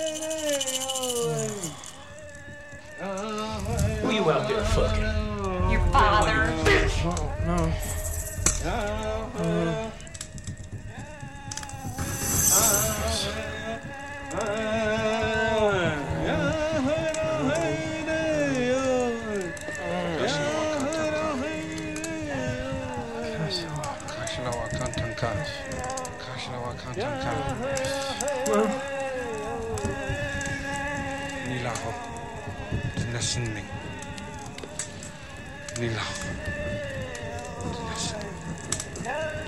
Who you out there fucking? Your father. No. Nilaho. Dinasinning. Nilaho. Dinasinning.